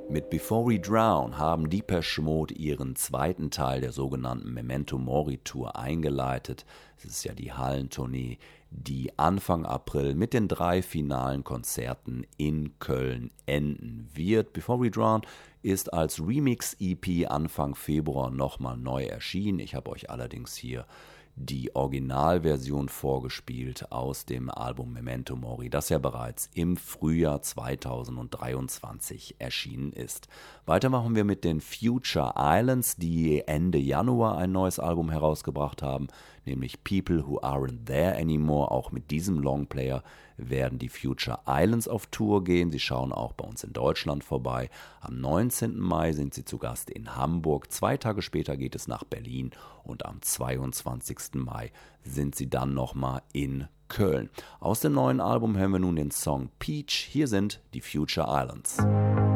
Mit Before We Drown haben Depeche Mode ihren zweiten Teil der sogenannten Memento Mori Tour eingeleitet. Es ist ja die Hallentournee, die Anfang April mit den 3 finalen Konzerten in Köln enden wird. Before We Drown ist als Remix-EP Anfang Februar nochmal neu erschienen. Ich habe euch allerdings hier die Originalversion vorgespielt aus dem Album Memento Mori, das ja bereits im Frühjahr 2023 erschienen ist. Weiter machen wir mit den Future Islands, die Ende Januar ein neues Album herausgebracht haben, nämlich People Who Aren't There Anymore. Auch mit diesem Longplayer werden die Future Islands auf Tour gehen. Sie schauen auch bei uns in Deutschland vorbei. Am 19. Mai sind sie zu Gast in Hamburg. 2 Tage später geht es nach Berlin und am 22. Mai sind sie dann nochmal in Köln. Aus dem neuen Album hören wir nun den Song Peach. Hier sind die Future Islands.